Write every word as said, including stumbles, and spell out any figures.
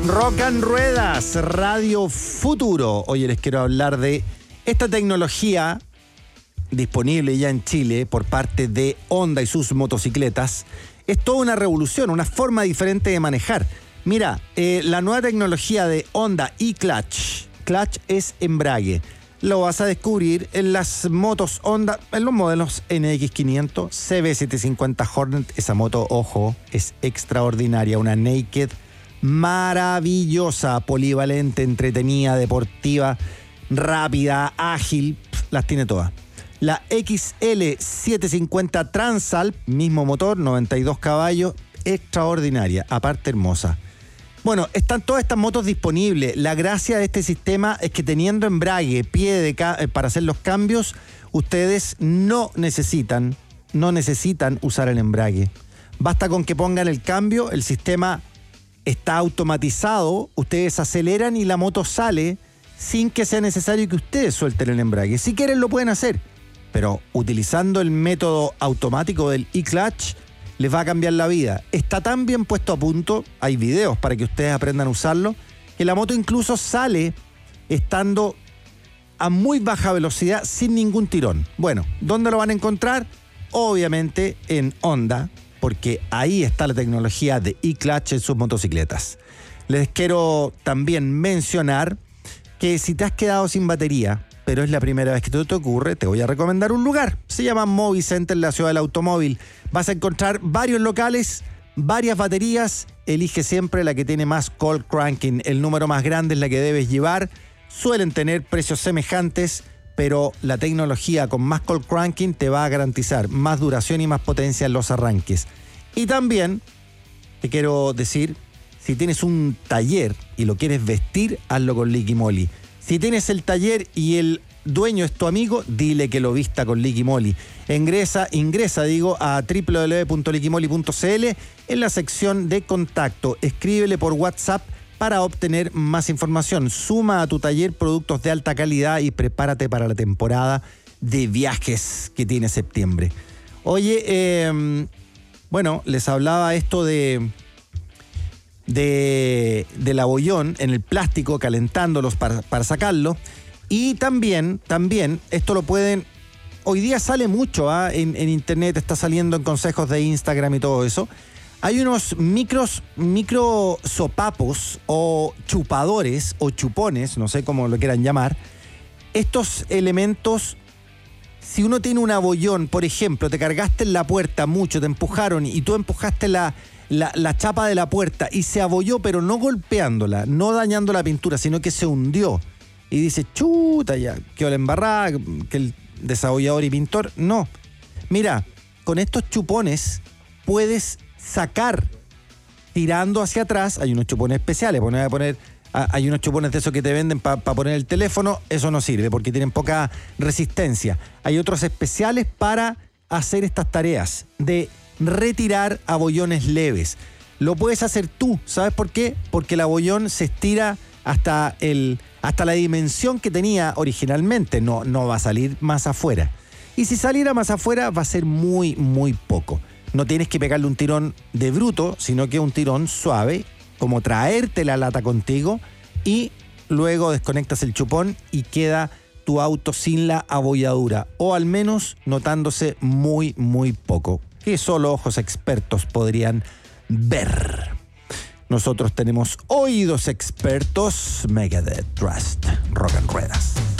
Rock and Ruedas, Radio Futuro. Hoy les quiero hablar de esta tecnología disponible ya en Chile por parte de Honda y sus motocicletas. Es toda una revolución, una forma diferente de manejar. Mira, eh, la nueva tecnología de Honda e-Clutch. Clutch es embrague. Lo vas a descubrir en las motos Honda, en los modelos N X quinientos, C B setecientos cincuenta Hornet. Esa moto, ojo, es extraordinaria. Una naked maravillosa, polivalente, entretenida, deportiva, rápida, ágil. Pff, las tiene todas. La X L setecientos cincuenta Transalp, mismo motor, noventa y dos caballos, extraordinaria, aparte hermosa. Bueno, están todas estas motos disponibles. La gracia de este sistema es que teniendo embrague, pie de ca- para hacer los cambios, ustedes no necesitan, no necesitan usar el embrague. Basta con que pongan el cambio, el sistema está automatizado, ustedes aceleran y la moto sale sin que sea necesario que ustedes suelten el embrague. Si quieren lo pueden hacer, pero utilizando el método automático del e-Clutch, les va a cambiar la vida. Está tan bien puesto a punto, hay videos para que ustedes aprendan a usarlo, que la moto incluso sale estando a muy baja velocidad sin ningún tirón. Bueno, ¿dónde lo van a encontrar? Obviamente en Honda, porque ahí está la tecnología de e-Clutch en sus motocicletas. Les quiero también mencionar que si te has quedado sin batería, pero es la primera vez que te, te ocurre, te voy a recomendar un lugar. Se llama Movicenter, la ciudad del automóvil. Vas a encontrar varios locales, varias baterías. Elige siempre la que tiene más cold cranking. El número más grande es la que debes llevar. Suelen tener precios semejantes, pero la tecnología con más cold cranking te va a garantizar más duración y más potencia en los arranques. Y también te quiero decir, si tienes un taller y lo quieres vestir, hazlo con Liqui Moly. Si tienes el taller y el dueño es tu amigo, dile que lo vista con Liqui Moly. Ingresa, ingresa, digo, a doble u doble u doble u punto liqui moly punto c l en la sección de contacto. Escríbele por WhatsApp para obtener más información. Suma a tu taller productos de alta calidad y prepárate para la temporada de viajes que tiene septiembre. Oye, eh, bueno, les hablaba esto de... De, del abollón en el plástico, calentándolos para, para sacarlo. Y también, también, esto lo pueden... Hoy día sale mucho ¿eh? en, en internet, está saliendo en consejos de Instagram y todo eso. Hay unos micros, micro sopapos o chupadores o chupones, no sé cómo lo quieran llamar. Estos elementos, si uno tiene un abollón, por ejemplo, te cargaste en la puerta mucho, te empujaron y tú empujaste la... La, la chapa de la puerta y se abolló, pero no golpeándola, no dañando la pintura, sino que se hundió. Y dice, chuta, ya, quedó la embarrada, que el desabollador y pintor. No. Mira, con estos chupones puedes sacar, tirando hacia atrás, hay unos chupones especiales, poner a poner, hay unos chupones de esos que te venden para pa poner el teléfono, eso no sirve porque tienen poca resistencia. Hay otros especiales para hacer estas tareas de retirar abollones leves. Lo puedes hacer tú, ¿sabes por qué? Porque el abollón se estira hasta, el, hasta la dimensión que tenía originalmente, no, no va a salir más afuera. Y si saliera más afuera va a ser muy, muy poco. No tienes que pegarle un tirón de bruto, sino que un tirón suave, como traerte la lata contigo y luego desconectas el chupón y queda tu auto sin la abolladura, o al menos notándose muy, muy poco, que solo ojos expertos podrían ver. Nosotros tenemos oídos expertos. Megadeth, Trust, Rock and Ruedas.